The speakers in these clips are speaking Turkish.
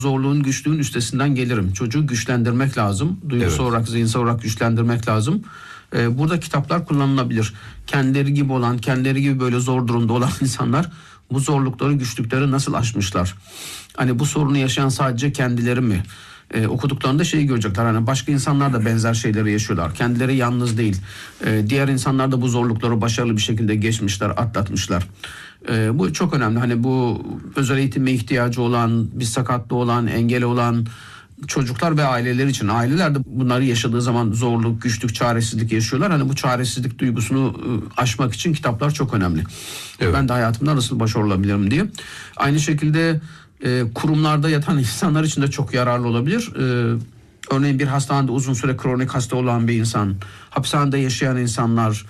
zorluğun, güçlüğün üstesinden gelirim. Çocuğu güçlendirmek lazım. Duygusal olarak, zihinsel olarak güçlendirmek lazım. Burada kitaplar kullanılabilir. Kendileri gibi olan, kendileri gibi böyle zor durumda olan insanlar bu zorlukları, güçlükleri nasıl aşmışlar? Hani bu sorunu yaşayan sadece kendileri mi? Okuduklarında şeyi görecekler. Hani başka insanlar da benzer şeyleri yaşıyorlar. Kendileri yalnız değil. Diğer insanlar da bu zorlukları başarılı bir şekilde geçmişler, atlatmışlar. Bu çok önemli. Hani bu özel eğitime ihtiyacı olan, bir sakatlığı olan, engeli olan çocuklar ve aileler için. Aileler de bunları yaşadığı zaman zorluk, güçlük, çaresizlik yaşıyorlar. Hani bu çaresizlik duygusunu aşmak için kitaplar çok önemli. Evet. Ben de hayatımda nasıl başarılı olabilirim diye. Aynı şekilde kurumlarda yatan insanlar için de çok yararlı olabilir. Örneğin bir hastanede uzun süre kronik hasta olan bir insan, hapishanede yaşayan insanlar,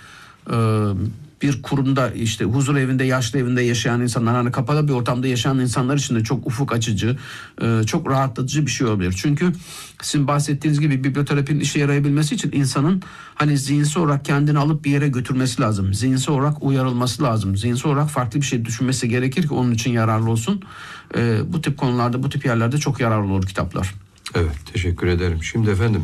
bir kurumda işte huzur evinde, yaşlı evinde yaşayan insanlar, hani kapalı bir ortamda yaşayan insanlar için de çok ufuk açıcı, çok rahatlatıcı bir şey olabilir. Çünkü sizin bahsettiğiniz gibi biblioterapinin işe yarayabilmesi için insanın hani zihinsel olarak kendini alıp bir yere götürmesi lazım. Zihinsel olarak uyarılması lazım. Zihinsel olarak farklı bir şey düşünmesi gerekir ki onun için yararlı olsun. Bu tip konularda, bu tip yerlerde çok yararlı olur kitaplar. Evet, teşekkür ederim. Şimdi efendim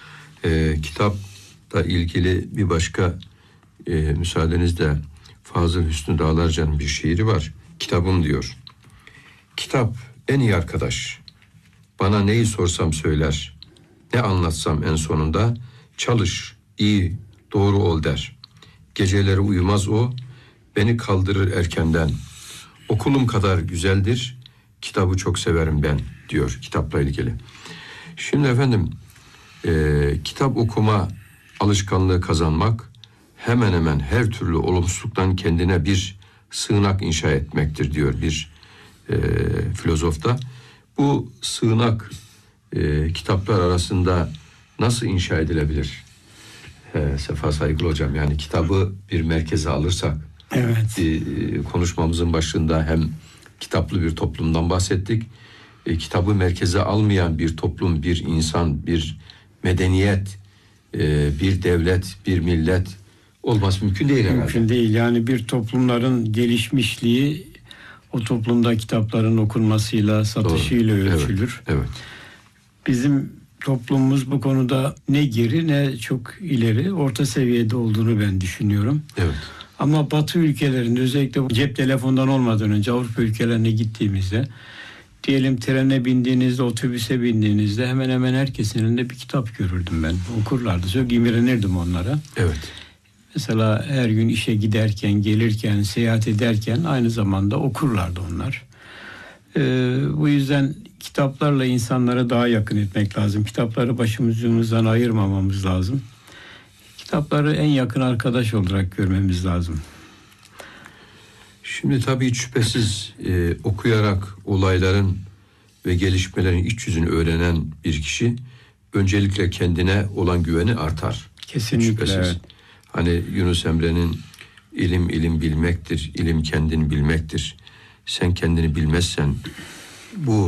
kitapla ilgili bir başka müsaadenizle Fazıl Hüsnü Dağlarca'nın bir şiiri var. Kitabım diyor. Kitap en iyi arkadaş. Bana neyi sorsam söyler. Ne anlatsam en sonunda çalış, iyi, doğru ol der. Geceleri uyumaz o, beni kaldırır erkenden. Okulum kadar güzeldir, kitabı çok severim ben diyor kitapla ilgili. Şimdi efendim kitap okuma alışkanlığı kazanmak hemen hemen her türlü olumsuzluktan kendine bir sığınak inşa etmektir diyor bir filozof da. Bu sığınak kitaplar arasında nasıl inşa edilebilir? Sefa Saygılı hocam, yani kitabı bir merkeze alırsak, evet. Konuşmamızın başında hem kitaplı bir toplumdan bahsettik. Kitabı merkeze almayan bir toplum, bir insan, bir medeniyet, bir devlet, bir millet olması mümkün değil herhalde. Mümkün değil. Yani bir toplumların gelişmişliği o toplumda kitapların okunmasıyla, satışıyla doğru. ölçülür. Evet. Bizim toplumumuz bu konuda ne geri ne çok ileri, orta seviyede olduğunu ben düşünüyorum. Evet. Ama Batı ülkelerinde, özellikle cep telefondan olmadan önce Avrupa ülkelerine gittiğimizde, diyelim trene bindiğinizde, otobüse bindiğinizde hemen hemen herkesin elinde bir kitap görürdüm ben. Okurlardı. Çok imrenirdim onlara. Evet. Mesela her gün işe giderken, gelirken, seyahat ederken aynı zamanda okurlardı onlar. Bu yüzden kitaplarla insanları daha yakın etmek lazım. Kitapları başımızdan ayırmamamız lazım. Kitapları en yakın arkadaş olarak görmemiz lazım. Şimdi tabii hiç şüphesiz okuyarak olayların ve gelişmelerin iç yüzünü öğrenen bir kişi öncelikle kendine olan güveni artar. Kesinlikle. Evet. Hani Yunus Emre'nin ilim bilmektir, ilim kendini bilmektir. Sen kendini bilmezsen bu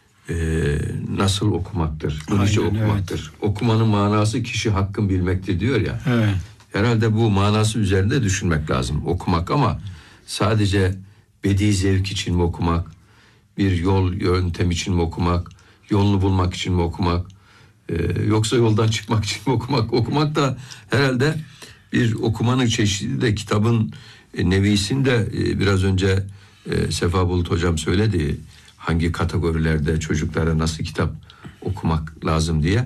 nasıl okumaktır, bu nice okumaktır. Evet. Okumanın manası kişi hakkın bilmektir diyor ya. Evet. Herhalde bu manası üzerinde düşünmek lazım okumak, ama sadece bedi zevk için mi okumak, bir yol yöntem için mi okumak, yolunu bulmak için mi okumak, yoksa yoldan çıkmak için mi okumak? Okumak da herhalde bir okumanın çeşidi de kitabın nevisinde biraz önce Sefa Bulut hocam söyledi. Hangi kategorilerde çocuklara nasıl kitap okumak lazım diye.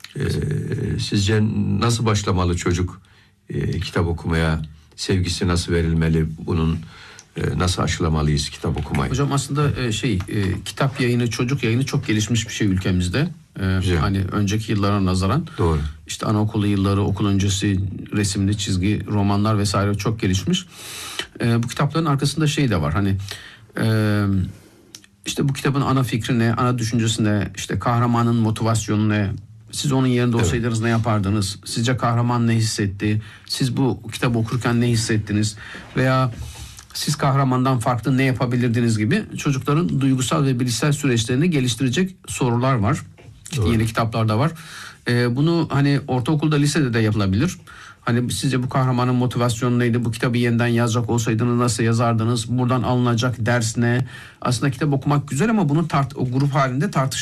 Sizce nasıl başlamalı çocuk kitap okumaya? Sevgisi nasıl verilmeli? Bunun nasıl aşılamalıyız kitap okumayı? Hocam aslında kitap yayını, çocuk yayını çok gelişmiş bir şey ülkemizde. Hani önceki yıllara nazaran. Doğru. İşte anaokulu yılları, okul öncesi resimli çizgi romanlar vesaire çok gelişmiş. Bu kitapların arkasında şey de var. Hani işte bu kitabın ana fikri ne, ana düşüncesi ne, işte kahramanın motivasyonu ne, siz onun yerinde olsaydınız ne yapardınız, sizce kahraman ne hissetti, siz bu kitabı okurken ne hissettiniz veya siz kahramandan farklı ne yapabilirdiniz gibi çocukların duygusal ve bilişsel süreçlerini geliştirecek sorular var. İşte yeni kitaplarda var. Bunu hani ortaokulda, lisede de yapılabilir. Hani Hani sizce bu kahramanın motivasyonu neydi? Bu kitabı yeniden yazacak olsaydınız nasıl yazardınız? Buradan alınacak ders ne? Aslında kitap okumak güzel ama bunu o grup halinde